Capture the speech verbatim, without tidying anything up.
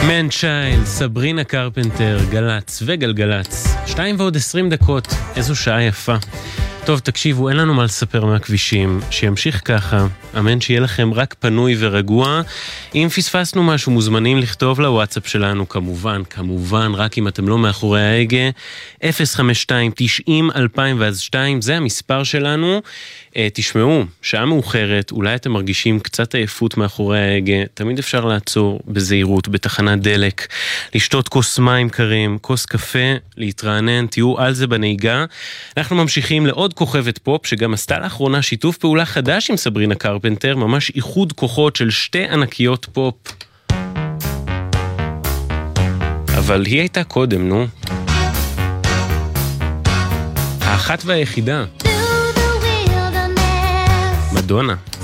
מן צ'יילד, סברינה קרפנטר, גלץ וגלגלץ. שתיים ועוד עשרים דקות, איזו שעה יפה. טוב, תקשיבו, אין לנו מה לספר מהכבישים, שימשיך ככה, אמן שיהיה לכם רק פנוי ורגוע. אם פספסנו משהו, מוזמנים לכתוב לוואטסאפ שלנו, כמובן, כמובן, רק אם אתם לא מאחורי ההגה, אפס חמש שתיים תשעים אלפיים ואז שתיים, זה המספר שלנו. תשמעו, שעה מאוחרת, אולי אתם מרגישים קצת עייפות מאחורי ההגה, תמיד אפשר לעצור בזהירות, בתחנת דלק, לשתות כוס מים קרים, כוס קפה, להתרענן, תהיו על זה בנהיגה. אנחנו ממשיכים לעוד כוכבת פופ, שגם עשתה לאחרונה שיתוף פעולה חדש עם סברינה קרפנטר, ממש איחוד כוחות של שתי ענקיות פופ. אבל היא הייתה קודם, נו. האחת והיחידה. מדונה.